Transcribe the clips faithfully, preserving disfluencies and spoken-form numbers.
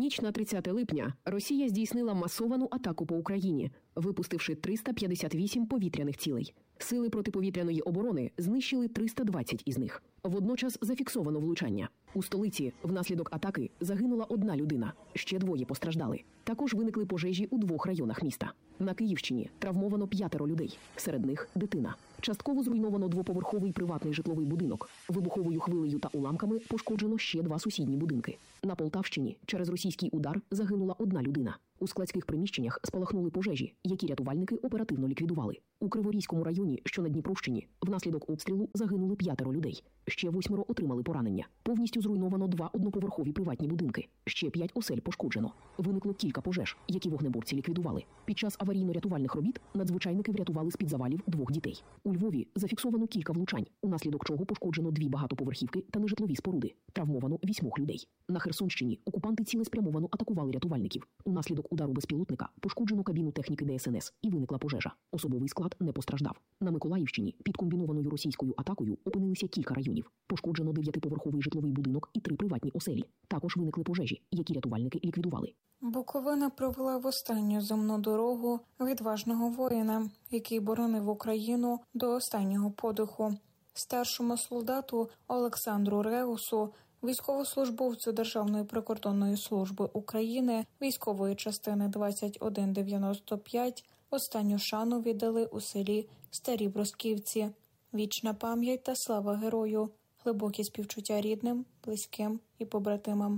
ніч на тридцяте липня Росія здійснила масовану атаку по Україні, випустивши триста п'ятдесят вісім повітряних цілей. Сили протиповітряної оборони знищили триста двадцять із них. Водночас зафіксовано влучання. У столиці внаслідок атаки загинула одна людина, ще двоє постраждали. Також виникли пожежі у двох районах міста. На Київщині травмовано п'ятеро людей, серед них дитина. Частково зруйновано двоповерховий приватний житловий будинок. Вибуховою хвилею та уламками пошкоджено ще два сусідні будинки. На Полтавщині через російський удар загинула одна людина. У складських приміщеннях спалахнули пожежі, які рятувальники оперативно ліквідували. У Криворізькому районі, що на Дніпровщині, внаслідок обстрілу загинули п'ятеро людей. Ще восьмеро отримали поранення. Повністю зруйновано два одноповерхові приватні будинки. Ще п'ять осель пошкоджено. Виникло кілька пожеж, які вогнеборці ліквідували. Під час аварійно-рятувальних робіт надзвичайники врятували з-під завалів двох дітей. У Львові зафіксовано кілька влучань, унаслідок чого пошкоджено дві багатоповерхівки та нежитлові споруди. Травмовано вісьмох людей. На Херсонщині окупанти цілеспрямовано атакували рятувальників. Унаслідок удару безпілотника пошкоджено кабіну техніки Де Ес Ен Ес і виникла пожежа. Особовий склад не постраждав. На Миколаївщині під комбінованою російською атакою опинилися кілька районів. Пошкоджено дев'ятиповерховий житловий будинок і три приватні оселі. Також виникли пожежі, які рятувальники ліквідували. Буковина провела в останню земну дорогу відважного воїна, який боронив Україну до останнього подиху. Старшому солдату Олександру Реусу, військовослужбовцю Державної прикордонної служби України, військової частини двадцять один дев'яносто п'ять, останню шану віддали у селі Старі Бросківці. Вічна пам'ять та слава герою, глибокі співчуття рідним, близьким і побратимам.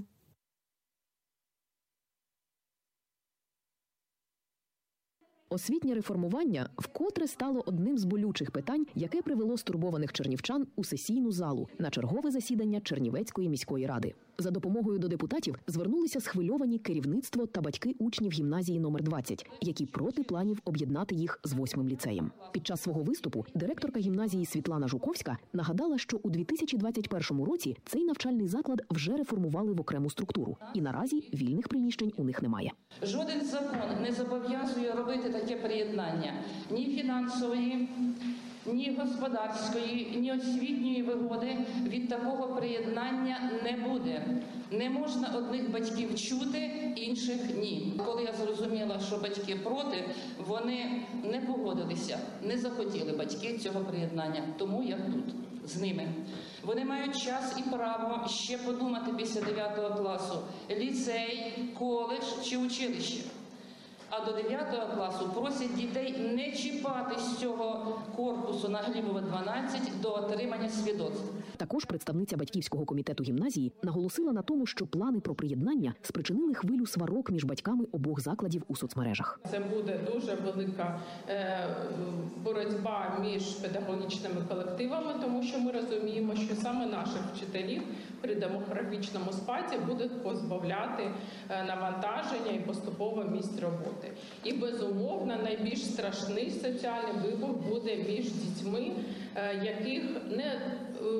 Освітнє реформування вкотре стало одним з болючих питань, яке привело стурбованих чернівчан у сесійну залу на чергове засідання Чернівецької міської ради. За допомогою до депутатів звернулися схвильовані керівництво та батьки учнів гімназії номер двадцять, які проти планів об'єднати їх з восьмим ліцеєм. Під час свого виступу директорка гімназії Світлана Жуковська нагадала, що у дві тисячі двадцять першому році цей навчальний заклад вже реформували в окрему структуру, і наразі вільних приміщень у них немає. Жоден закон не зобов'язує робити таке приєднання ні фінансової, ні господарської, ні освітньої вигоди від такого приєднання не буде. Не можна одних батьків чути, інших ні. Коли я зрозуміла, що батьки проти, вони не погодилися, не захотіли батьки цього приєднання. Тому я тут з ними. Вони мають час і право ще подумати після дев'ятого класу – ліцей, коледж чи училище. А до дев'ятого класу просять дітей не чіпати з цього корпусу на Глібова дванадцять до отримання свідоцтв. Також представниця батьківського комітету гімназії наголосила на тому, що плани про приєднання спричинили хвилю сварок між батьками обох закладів у соцмережах. Це буде дуже велика е, боротьба між педагогічними колективами, тому що ми розуміємо, що саме наших вчителів при демографічному спаді будуть позбавляти е, навантаження і поступово місць роботи. І, безумовно, найбільш страшний соціальний вибух буде між дітьми, е, яких не е,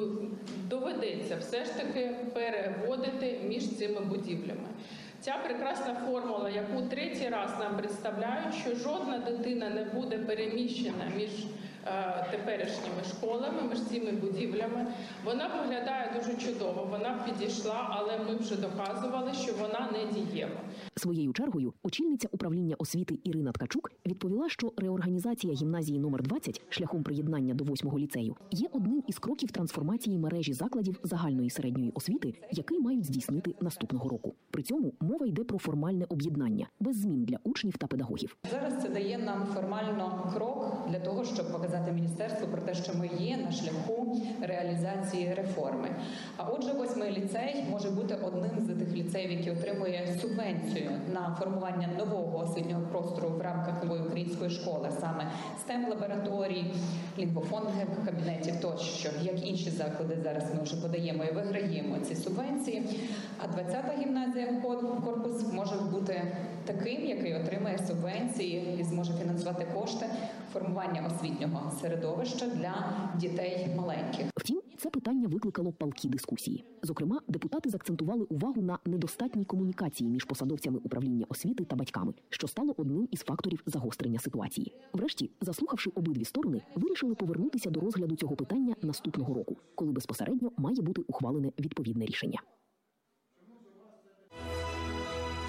доведеться все ж таки переводити між цими будівлями. Ця прекрасна формула, яку третій раз нам представляють, що жодна дитина не буде переміщена між е, теперішніми школами, між цими будівлями, вона виглядає дуже чудово, вона підійшла, але ми вже доказували, що вона не дієва. Своєю чергою очільниця управління освіти Ірина Ткачук відповіла, що реорганізація гімназії номер двадцять шляхом приєднання до восьмого ліцею є одним із кроків трансформації мережі закладів загальної середньої освіти, який мають здійснити наступного року. При цьому мова йде про формальне об'єднання, без змін для учнів та педагогів. Зараз це дає нам формально крок для того, щоб показати міністерству про те, що ми є на шляху реалізації реформи. А отже, восьмий ліцей може бути одним з тих ліцеїв, які отримує субвенцію на формування нового освітнього простору в рамках нової української школи, саме стем-лабораторій, лінгвофонних кабінетів тощо, як інші заклади зараз ми вже подаємо і виграємо ці субвенції. А двадцята гімназія корпус може бути таким, який отримає субвенції і зможе фінансувати кошти формування освітнього середовища для дітей маленьких. Втім, це питання викликало палкі дискусії. Зокрема, депутати заакцентували увагу на недостатній комунікації між посадовцями управління освіти та батьками, що стало одним із факторів загострення ситуації. Врешті, заслухавши обидві сторони, вирішили повернутися до розгляду цього питання наступного року, коли безпосередньо має бути ухвалене відповідне рішення.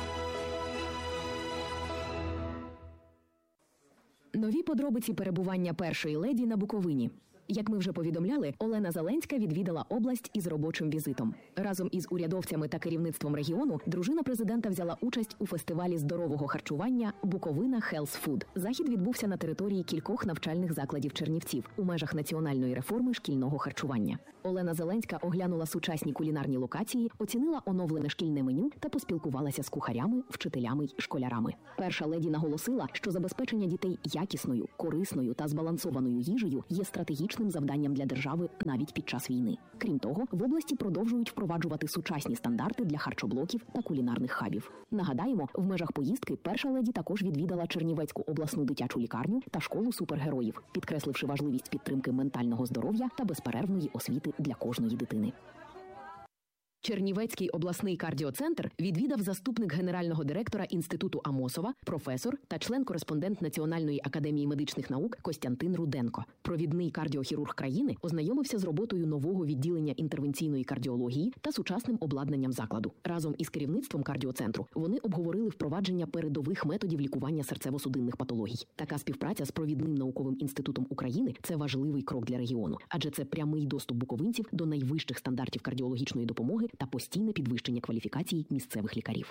Нові подробиці перебування першої леді на Буковині. Як ми вже повідомляли, Олена Зеленська відвідала область із робочим візитом. Разом із урядовцями та керівництвом регіону дружина президента взяла участь у фестивалі здорового харчування «Буковина Health Food». Захід відбувся на території кількох навчальних закладів Чернівців у межах національної реформи шкільного харчування. Олена Зеленська оглянула сучасні кулінарні локації, оцінила оновлене шкільне меню та поспілкувалася з кухарями, вчителями й школярами. Перша леді наголосила, що забезпечення дітей якісною, корисною та збалансованою їжею є стратегічним завданням для держави навіть під час війни. Крім того, в області продовжують впроваджувати сучасні стандарти для харчоблоків та кулінарних хабів. Нагадаємо, в межах поїздки перша леді також відвідала Чернівецьку обласну дитячу лікарню та школу супергероїв, підкресливши важливість підтримки ментального здоров'я та безперервної освіти для кожної дитини. Чернівецький обласний кардіоцентр відвідав заступник генерального директора Інституту Амосова, професор та член-кореспондент Національної академії медичних наук Костянтин Руденко. Провідний кардіохірург країни ознайомився з роботою нового відділення інтервенційної кардіології та сучасним обладнанням закладу. Разом із керівництвом кардіоцентру вони обговорили впровадження передових методів лікування серцево-судинних патологій. Така співпраця з провідним науковим інститутом України – це важливий крок для регіону, адже це прямий доступ буковинців до найвищих стандартів кардіологічної допомоги та постійне підвищення кваліфікації місцевих лікарів.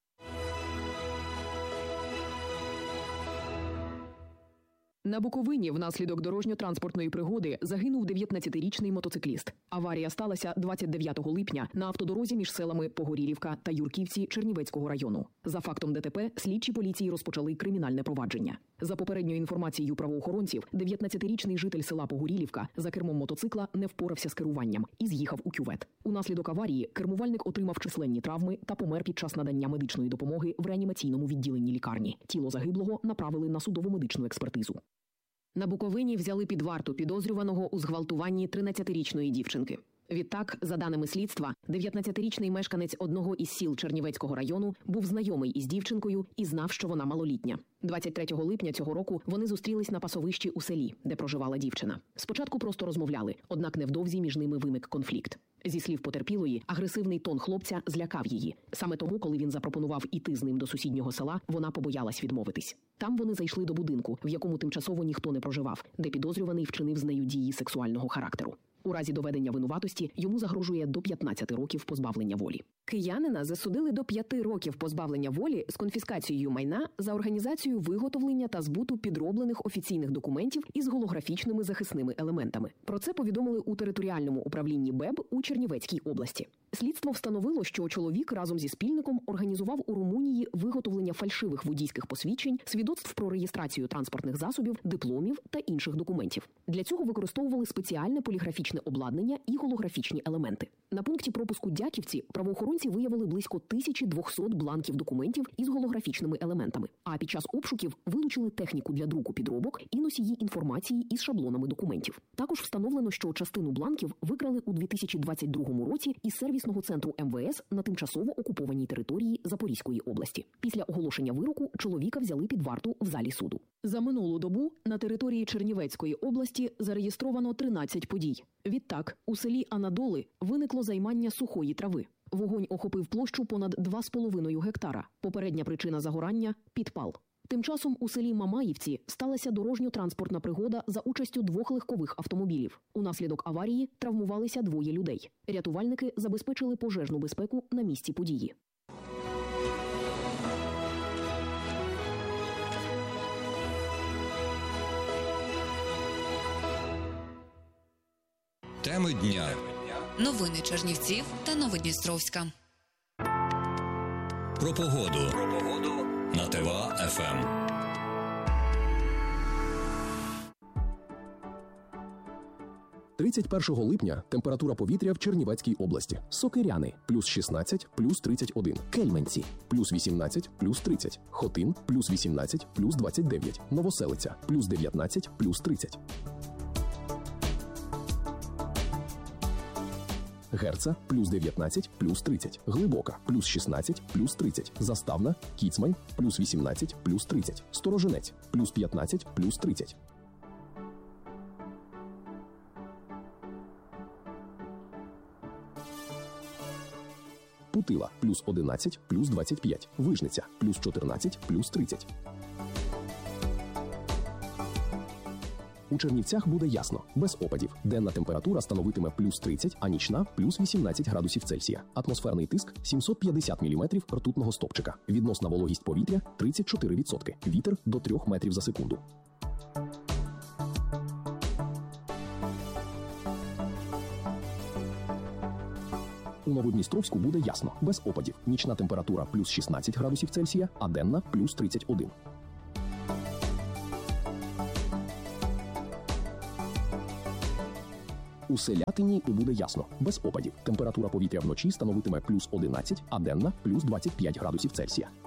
На Буковині внаслідок дорожньо-транспортної пригоди загинув дев'ятнадцятирічний мотоцикліст. Аварія сталася двадцять дев'ятого липня на автодорозі між селами Погорілівка та Юрківці Чернівецького району. За фактом ДТП слідчі поліції розпочали кримінальне провадження. За попередньою інформацією правоохоронців, дев'ятнадцятирічний житель села Погорілівка за кермом мотоцикла не впорався з керуванням і з'їхав у кювет. Унаслідок аварії кермувальник отримав численні травми та помер під час надання медичної допомоги в реанімаційному відділенні лікарні. Тіло загиблого направили на судово-медичну експертизу. На Буковині взяли під варту підозрюваного у зґвалтуванні тринадцятирічної дівчинки. Відтак, за даними слідства, дев'ятнадцятирічний мешканець одного із сіл Чернівецького району був знайомий із дівчинкою і знав, що вона малолітня. двадцять третього липня цього року вони зустрілись на пасовищі у селі, де проживала дівчина. Спочатку просто розмовляли, однак невдовзі між ними виник конфлікт. Зі слів потерпілої, агресивний тон хлопця злякав її. Саме тому, коли він запропонував іти з ним до сусіднього села, вона побоялась відмовитись. Там вони зайшли до будинку, в якому тимчасово ніхто не проживав, де підозрюваний вчинив з нею дії сексуального характеру. У разі доведення винуватості йому загрожує до п'ятнадцяти років позбавлення волі. Киянина засудили до п'яти років позбавлення волі з конфіскацією майна за організацію виготовлення та збуту підроблених офіційних документів із голографічними захисними елементами. Про це повідомили у територіальному управлінні БЕБ у Чернівецькій області. Слідство встановило, що чоловік разом зі спільником організував у Румунії виготовлення фальшивих водійських посвідчень, свідоцтв про реєстрацію транспортних засобів, дипломів та інших документів. Для цього використовували спеціальне поліграфічне обладнання і голографічні елементи. На пункті пропуску Дяківці правоохоронці виявили близько тисячі двохсот бланків документів із голографічними елементами. А під час обшуків вилучили техніку для друку підробок і носії інформації із шаблонами документів. Також встановлено, що частину бланків викрали у дві тисячі двадцять другому році із сервісного центру ем ве ес на тимчасово окупованій території Запорізької області. Після оголошення вироку чоловіка взяли під варту в залі суду. За минулу добу на території Чернівецької області зареєстровано тринадцять подій. Відтак, у селі Анадоли виникло займання сухої трави. Вогонь охопив площу понад два з половиною гектара. Попередня причина загорання – підпал. Тим часом у селі Мамаївці сталася дорожньо-транспортна пригода за участю двох легкових автомобілів. Унаслідок аварії травмувалися двоє людей. Рятувальники забезпечили пожежну безпеку на місці події. Теми дня. Новини Чернівців та Новодністровська. Про погоду. Про погоду на ТВА еф ем. тридцять першого липня температура повітря в Чернівецькій області. Сокиряни – плюс шістнадцять, плюс тридцять один. Кельменці – плюс вісімнадцять, плюс тридцять. Хотин – плюс вісімнадцять, плюс двадцять дев'ять. Новоселиця – плюс дев'ятнадцять, плюс тридцять. Герца – плюс дев'ятнадцять, плюс тридцять. Глибока – плюс шістнадцять, плюс тридцять. Заставна, Кіцмань – плюс вісімнадцять, плюс тридцять. Сторожинець – плюс п'ятнадцять, плюс тридцять. Путила – плюс одинадцять, плюс двадцять п'ять. Вижниця – плюс чотирнадцять, плюс тридцять. У Чернівцях буде ясно, без опадів. Денна температура становитиме плюс тридцять, а нічна – плюс вісімнадцять градусів Цельсія. Атмосферний тиск – сімсот п'ятдесят міліметрів ртутного стовпчика. Відносна вологість повітря – тридцять чотири відсотки. Вітер – до трьох метрів за секунду. У Новодністровську буде ясно, без опадів. Нічна температура – плюс шістнадцять градусів Цельсія, а денна – плюс тридцять один. У Селятині буде ясно, без опадів. Температура повітря вночі становитиме плюс одинадцять, а денна – плюс двадцять п'ять градусів Цельсія.